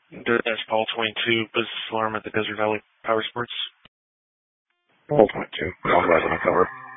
Dash Paul 22, business alarm at the Desert Valley Power Sports. Paul 22. I'll rise on the cover.